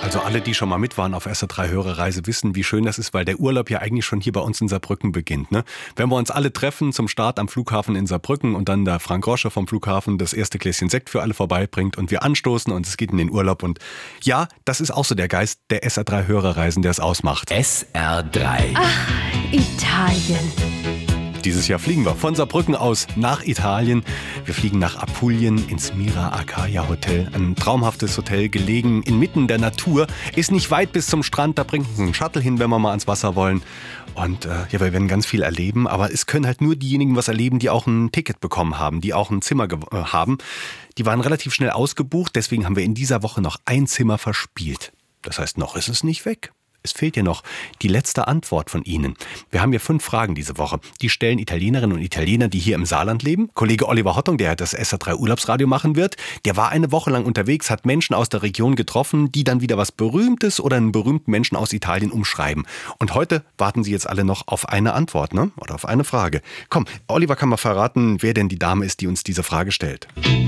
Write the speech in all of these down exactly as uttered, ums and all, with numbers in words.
Also alle, die schon mal mit waren auf S R drei Hörerreise, wissen, wie schön das ist, weil der Urlaub ja eigentlich schon hier bei uns in Saarbrücken beginnt. Ne? Wenn wir uns alle treffen zum Start am Flughafen in Saarbrücken und dann der Frank Rosche vom Flughafen das erste Gläschen Sekt für alle vorbeibringt und wir anstoßen und es geht in den Urlaub. Und ja, das ist auch so der Geist der S R drei Hörerreisen, der es ausmacht. S R drei. Ach, Italien. Dieses Jahr fliegen wir von Saarbrücken aus nach Italien. Wir fliegen nach Apulien ins Mira Acaia Hotel. Ein traumhaftes Hotel, gelegen inmitten der Natur. Ist nicht weit bis zum Strand, da bringt uns ein Shuttle hin, wenn wir mal ans Wasser wollen. Und äh, ja, wir werden ganz viel erleben, aber es können halt nur diejenigen was erleben, die auch ein Ticket bekommen haben, die auch ein Zimmer ge- äh, haben. Die waren relativ schnell ausgebucht, deswegen haben wir in dieser Woche noch ein Zimmer verspielt. Das heißt, noch ist es nicht weg. Es fehlt ja noch die letzte Antwort von Ihnen. Wir haben hier fünf Fragen diese Woche. Die stellen Italienerinnen und Italiener, die hier im Saarland leben. Kollege Oliver Hottung, der das S R drei Urlaubsradio machen wird, der war eine Woche lang unterwegs, hat Menschen aus der Region getroffen, die dann wieder was Berühmtes oder einen berühmten Menschen aus Italien umschreiben. Und heute warten Sie jetzt alle noch auf eine Antwort, ne? Oder auf eine Frage. Komm, Oliver kann mal verraten, wer denn die Dame ist, die uns diese Frage stellt.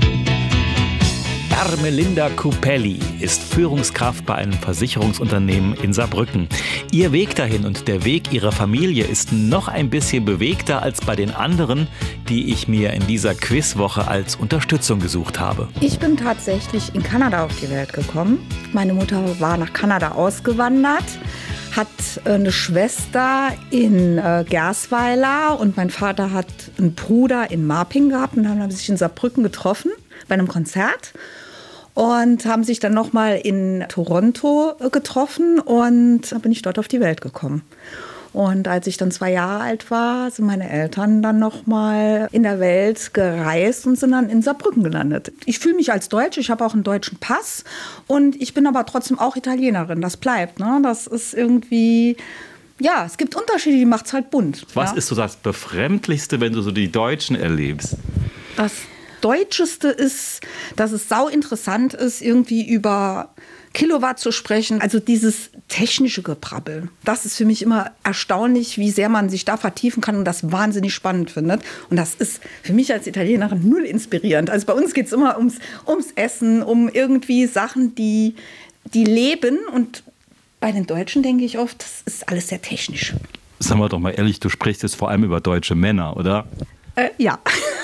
Ermelinda Cupelli ist Führungskraft bei einem Versicherungsunternehmen in Saarbrücken. Ihr Weg dahin und der Weg ihrer Familie ist noch ein bisschen bewegter als bei den anderen, die ich mir in dieser Quizwoche als Unterstützung gesucht habe. Ich bin tatsächlich in Kanada auf die Welt gekommen. Meine Mutter war nach Kanada ausgewandert, hat eine Schwester in äh, Gersweiler und mein Vater hat einen Bruder in Marping gehabt und haben sich in Saarbrücken getroffen bei einem Konzert. Und haben sich dann nochmal in Toronto getroffen und dann bin ich dort auf die Welt gekommen. Und als ich dann zwei Jahre alt war, sind meine Eltern dann nochmal in der Welt gereist und sind dann in Saarbrücken gelandet. Ich fühle mich als Deutsche, ich habe auch einen deutschen Pass und ich bin aber trotzdem auch Italienerin. Das bleibt, ne? Das ist irgendwie... Ja, es gibt Unterschiede, die macht es halt bunt. Was ja? ist so das Befremdlichste, wenn du so die Deutschen erlebst? Das Deutscheste ist, dass es sau interessant ist, irgendwie über Kilowatt zu sprechen. Also dieses technische Gebrabbel. Das ist für mich immer erstaunlich, wie sehr man sich da vertiefen kann und das wahnsinnig spannend findet. Und das ist für mich als Italienerin null inspirierend. Also bei uns geht es immer ums, ums Essen, um irgendwie Sachen, die, die leben. Und bei den Deutschen denke ich oft, das ist alles sehr technisch. Sagen wir doch mal ehrlich, du sprichst jetzt vor allem über deutsche Männer, oder? Äh, ja.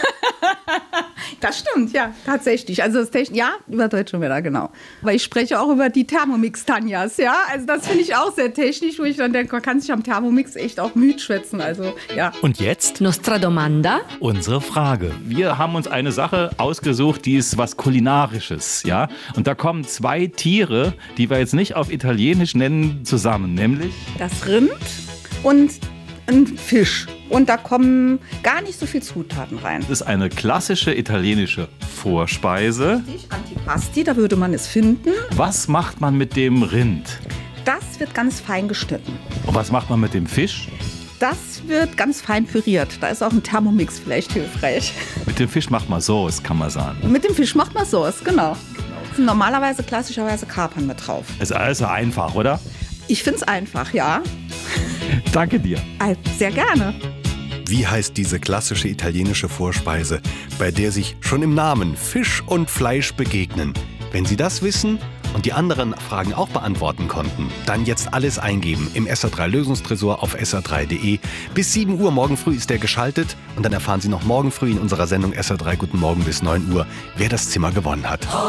Das stimmt, ja, tatsächlich. Also das Techn- ja, über deutsche Männer, genau. Aber ich spreche auch über die Thermomix-Tanjas, ja. Also das finde ich auch sehr technisch, wo ich dann denke, man kann sich am Thermomix echt auch müde schwätzen. Also, ja. Und jetzt Nostra domanda. unsere Frage. Wir haben uns eine Sache ausgesucht, die ist was Kulinarisches, ja? Und da kommen zwei Tiere, die wir jetzt nicht auf Italienisch nennen, zusammen, nämlich... Das Rind und ein Fisch. Und da kommen gar nicht so viel Zutaten rein. Das ist eine klassische italienische Vorspeise. Antipasti, da würde man es finden. Was macht man mit dem Rind? Das wird ganz fein geschnitten. Und was macht man mit dem Fisch? Das wird ganz fein püriert. Da ist auch ein Thermomix vielleicht hilfreich. Mit dem Fisch macht man Sauce, kann man sagen. Mit dem Fisch macht man Sauce, genau. Da sind normalerweise klassischerweise Kapern mit drauf. Ist alles einfach, oder? Ich finde es einfach, ja. Danke dir. Sehr gerne. Wie heißt diese klassische italienische Vorspeise, bei der sich schon im Namen Fisch und Fleisch begegnen? Wenn Sie das wissen und die anderen Fragen auch beantworten konnten, dann jetzt alles eingeben im S R drei Lösungstresor auf S R drei Punkt de. Bis sieben Uhr morgen früh ist der geschaltet und dann erfahren Sie noch morgen früh in unserer Sendung S R drei Guten Morgen bis neun Uhr, wer das Zimmer gewonnen hat.